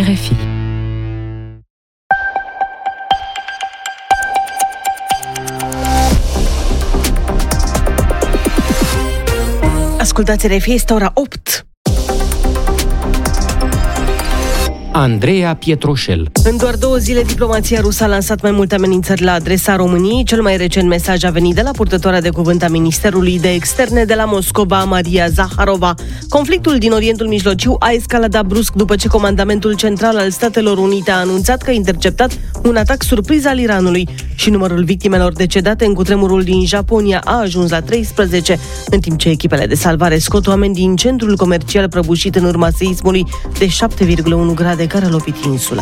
RFI. Ascultați RFI, este ora 8. Andreea Pietroșel. În doar 2 zile, diplomația rusă a lansat mai multe amenințări la adresa României. Cel mai recent mesaj a venit de la purtătoarea de cuvânt a Ministerului de Externe de la Moscova, Maria Zaharova. Conflictul din Orientul Mijlociu a escaladat brusc după ce Comandamentul Central al Statelor Unite a anunțat că a interceptat un atac surpriză al Iranului și numărul victimelor decedate în cutremurul din Japonia a ajuns la 13, în timp ce echipele de salvare scot oameni din centrul comercial prăbușit în urma seismului de 7,1 grade care a lovit insula.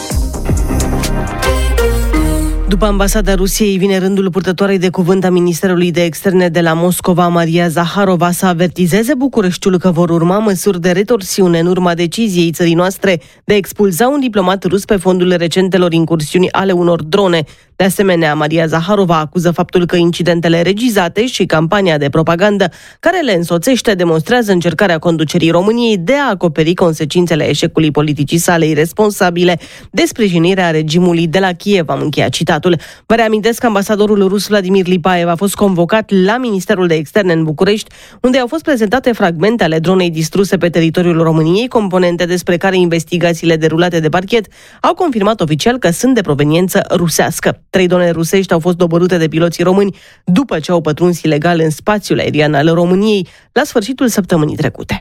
După ambasada Rusiei, vine rândul purtătoarei de cuvânt a Ministerului de Externe de la Moscova, Maria Zaharova, să avertizeze Bucureștiul că vor urma măsuri de retorsiune în urma deciziei țării noastre de a expulza un diplomat rus pe fondul recentelor incursiuni ale unor drone. De asemenea, Maria Zaharova acuză faptul că incidentele regizate și campania de propagandă care le însoțește demonstrează încercarea conducerii României de a acoperi consecințele eșecului politicii sale iresponsabile de sprijinirea regimului de la Kiev. Am încheiat citatul. Vă reamintesc că ambasadorul rus Vladimir Lipaev a fost convocat la Ministerul de Externe în București, unde au fost prezentate fragmente ale dronei distruse pe teritoriul României, componente despre care investigațiile derulate de parchet au confirmat oficial că sunt de proveniență rusească. 3 drone rusești au fost doborâte de piloții români după ce au pătruns ilegal în spațiul aerian al României la sfârșitul săptămânii trecute.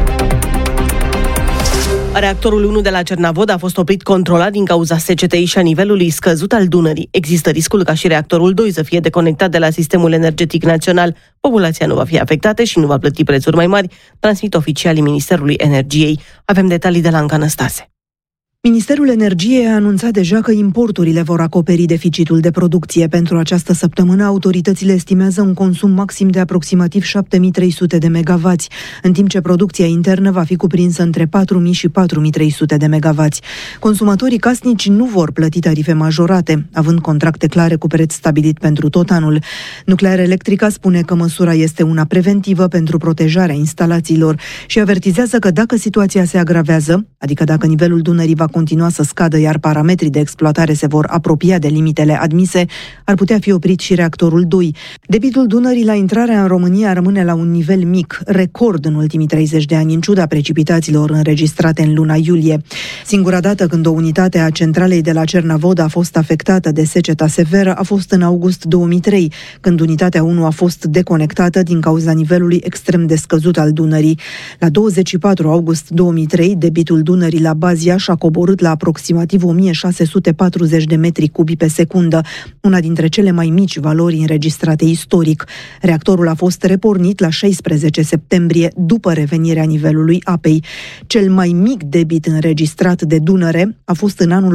Reactorul 1 de la Cernavod a fost oprit controlat din cauza secetei și a nivelului scăzut al Dunării. Există riscul ca și reactorul 2 să fie deconectat de la sistemul energetic național. Populația nu va fi afectată și nu va plăti prețuri mai mari, transmit oficialii Ministerului Energiei. Avem detalii de la Anca Năstase. Ministerul Energiei a anunțat deja că importurile vor acoperi deficitul de producție. Pentru această săptămână, autoritățile estimează un consum maxim de aproximativ 7300 de megavați, în timp ce producția internă va fi cuprinsă între 4000 și 4300 de megavați. Consumatorii casnici nu vor plăti tarife majorate, având contracte clare cu preț stabilit pentru tot anul. Nuclear Electrica spune că măsura este una preventivă pentru protejarea instalațiilor și avertizează că dacă situația se agravează, adică dacă nivelul Dunării va continua să scadă, iar parametrii de exploatare se vor apropia de limitele admise, ar putea fi oprit și reactorul 2. Debitul Dunării la intrarea în România rămâne la un nivel mic, record în ultimii 30 de ani, în ciuda precipitațiilor înregistrate în luna iulie. Singura dată când o unitate a centralei de la Cernavod a fost afectată de seceta severă a fost în august 2003, când unitatea 1 a fost deconectată din cauza nivelului extrem de scăzut al Dunării. La 24 august 2003, debitul Dunării la Baziaș a coborât la aproximativ 1640 de metri cubi pe secundă, una dintre cele mai mici valori înregistrate istoric. Reactorul a fost repornit la 16 septembrie, după revenirea nivelului apei. Cel mai mic debit înregistrat de Dunăre a fost în anul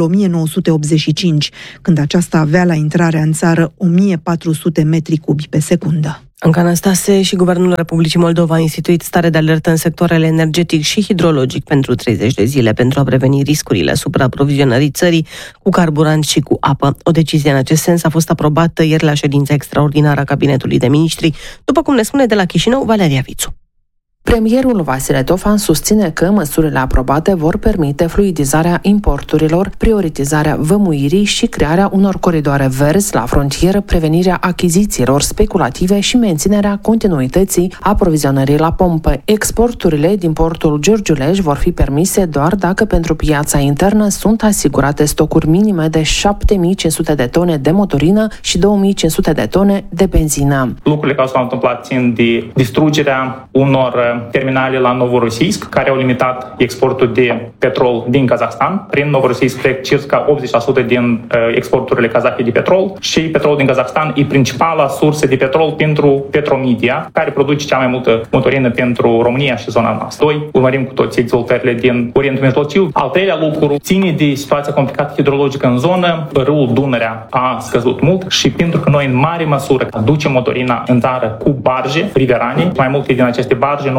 1985, când aceasta avea la intrarea în țară 1400 metri cubi pe secundă. Anca Năstase. Și Guvernul Republicii Moldova a instituit stare de alertă în sectoarele energetic și hidrologic pentru 30 de zile pentru a preveni riscurile asupra aprovizionării țării cu carburant și cu apă. O decizie în acest sens a fost aprobată ieri la ședința extraordinară a Cabinetului de Ministri, după cum ne spune de la Chișinău Valeria Vițu. Premierul Vasile Tofan susține că măsurile aprobate vor permite fluidizarea importurilor, prioritizarea vămuirii și crearea unor coridoare verzi la frontieră, prevenirea achizițiilor speculative și menținerea continuității aprovizionării la pompă. Exporturile din portul Giurgiuleș vor fi permise doar dacă pentru piața internă sunt asigurate stocuri minime de 7500 de tone de motorină și 2500 de tone de benzină. Lucrurile care s-au întâmplat țin de distrugerea unor terminale la Novorossiysk, care au limitat exportul de petrol din Kazahstan. Prin Novorossiysk trec circa 80% din exporturile kazahe de petrol și petrolul din Kazahstan e principala sursă de petrol pentru Petromedia, care produce cea mai multă motorină pentru România și zona noastră. 2. Urmărim cu toții dezvoltările din Orientul Mijlociu. Al treilea lucru ține de situația complicată hidrologică în zonă. Râul Dunărea a scăzut mult și pentru că noi în mare măsură aducem motorina în țară cu barje riverane, mai multe din aceste barje nu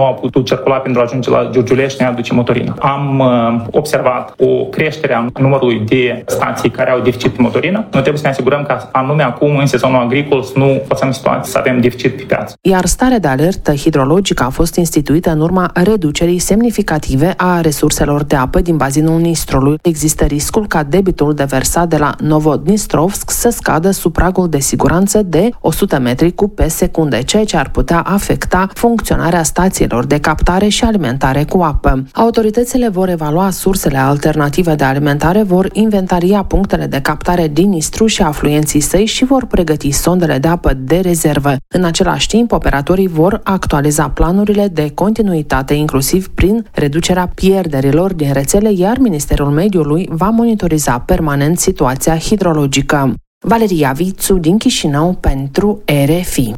au putut circula pentru a ajunge la Giurgiulești, ne aduce motorină. Am observat o creștere a numărului de stații care au deficit de motorină. Noi trebuie să ne asigurăm că anume acum, în sezonul agricol, să nu facem situații să avem deficit pe piață. Iar starea de alertă hidrologică a fost instituită în urma reducerii semnificative a resurselor de apă din bazinul Nistrului. Există riscul ca debitul deversat de la Novodnistrovsk să scadă sub pragul de siguranță de 100 metri cub pe secundă, ceea ce ar putea afecta funcționarea stațiilor de captare și alimentare cu apă. Autoritățile vor evalua sursele alternative de alimentare, vor inventaria punctele de captare din Nistru și afluenții săi și vor pregăti sondele de apă de rezervă. În același timp, operatorii vor actualiza planurile de continuitate, inclusiv prin reducerea pierderilor din rețele, iar Ministerul Mediului va monitoriza permanent situația hidrologică. Valeria Vițu din Chișinău pentru RFI.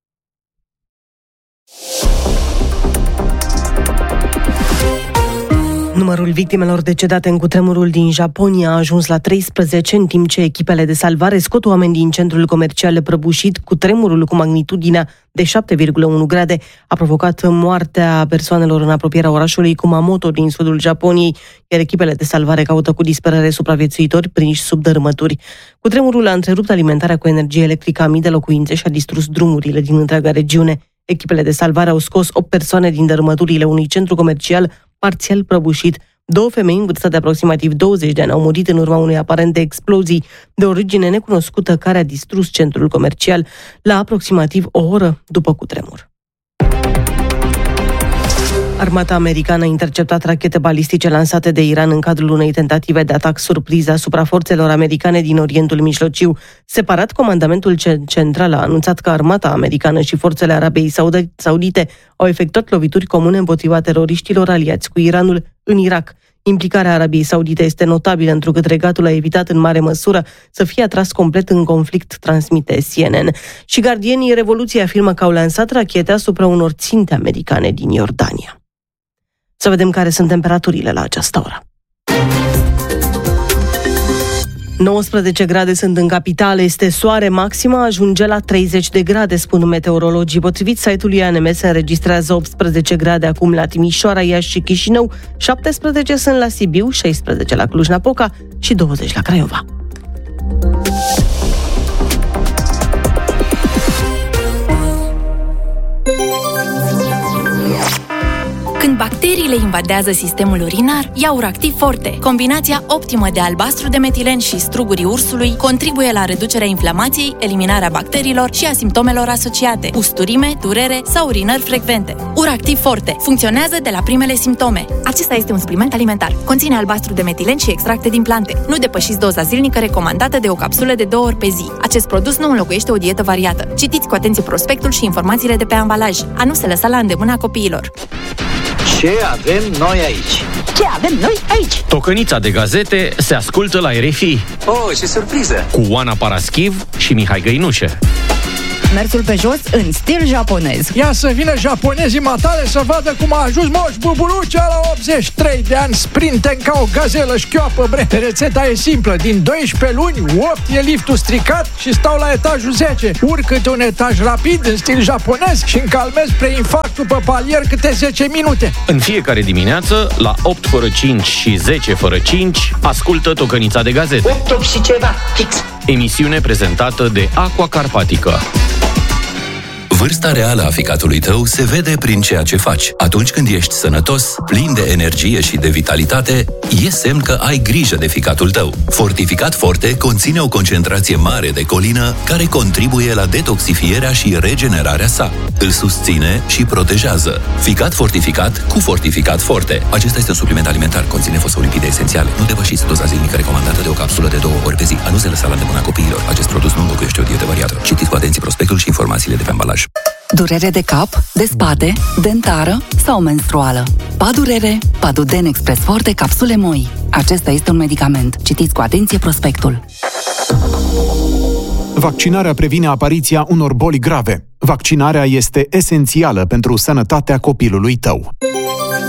Numărul victimelor decedate în cutremurul din Japonia a ajuns la 13, în timp ce echipele de salvare scot oameni din centrul comercial prăbușit. Cutremurul cu magnitudinea de 7,1 grade a provocat moartea persoanelor în apropierea orașului Kumamoto din sudul Japoniei, iar echipele de salvare caută cu disperare supraviețuitori prinși sub dărâmături. Cutremurul a întrerupt alimentarea cu energie electrică a mii de locuințe și a distrus drumurile din întreaga regiune. Echipele de salvare au scos 8 persoane din dărâmăturile unui centru comercial parțial prăbușit. 2 femei în vârstă de aproximativ 20 de ani au murit în urma unei aparente explozii de origine necunoscută care a distrus centrul comercial la aproximativ o oră după cutremur. Armata americană a interceptat rachete balistice lansate de Iran în cadrul unei tentative de atac surpriză asupra forțelor americane din Orientul Mijlociu. Separat, comandamentul central a anunțat că armata americană și forțele Arabiei Saudite au efectuat lovituri comune împotriva teroriștilor aliați cu Iranul în Irak. Implicarea Arabiei Saudite este notabilă, întrucât regatul a evitat în mare măsură să fie atras complet în conflict, transmite CNN. Și gardienii Revoluției afirmă că au lansat rachete asupra unor ținte americane din Iordania. Să vedem care sunt temperaturile la această oră. 19 grade sunt în capitală, este soare, maxima ajunge la 30 de grade, spun meteorologii. Potrivit site-ului ANM se înregistrează 18 grade acum la Timișoara, Iași și Chișinău, 17 sunt la Sibiu, 16 la Cluj-Napoca și 20 la Craiova. Când bacteriile invadează sistemul urinar, ia Uractiv Forte. Combinația optimă de albastru de metilen și strugurii ursului contribuie la reducerea inflamației, eliminarea bacteriilor și a simptomelor asociate, usturime, durere sau urinări frecvente. Uractiv Forte funcționează de la primele simptome. Acesta este un supliment alimentar. Conține albastru de metilen și extracte din plante. Nu depășiți doza zilnică recomandată de o capsulă de 2 ori pe zi. Acest produs nu înlocuiește o dietă variată. Citiți cu atenție prospectul și informațiile de pe ambalaj. A nu se lăsa la îndemâna copiilor. Ce avem noi aici? Ce avem noi aici? Tocănița de gazete se ascultă la RFI. Oh, ce surpriză! Cu Oana Paraschiv și Mihai Găinușe. Mersul pe jos în stil japonez. Ia să vină japonezii matale să vadă cum a ajuns Moș Bubulucea la 83 de ani, sprinten ca o gazelă șchioapă, bre. Rețeta e simplă, din 12 luni, 8 e liftul stricat și stau la etajul 10. Urcă-te un etaj rapid în stil japonez și încalmez preinfarctul pe palier câte 10 minute. În fiecare dimineață, la 8 fără 5 și 10 fără 5, ascultă Tocănița de gazete. 8 și ceva, fix. Emisiune prezentată de Aqua Carpatica. Vârsta reală a ficatului tău se vede prin ceea ce faci. Atunci când ești sănătos, plin de energie și de vitalitate, e semn că ai grijă de ficatul tău. Fortificat Forte conține o concentrație mare de colină care contribuie la detoxifierea și regenerarea sa. Îl susține și protejează. Ficat fortificat cu Fortificat Forte. Acesta este un supliment alimentar, conține fosfolipide esențiale. Nu depășiți doza zilnică recomandată de o capsulă de 2 ori pe zi. A nu se lăsa la îndemâna copiilor. Acest produs nu înlocuiește o dietă variată. Citiți cu atenție prospectul și informațiile de pe ambalaj. Durere de cap, de spate, dentară sau menstruală. Padurere, Paduden Express Forte, capsule moi. Acesta este un medicament. Citiți cu atenție prospectul. Vaccinarea previne apariția unor boli grave. Vaccinarea este esențială pentru sănătatea copilului tău.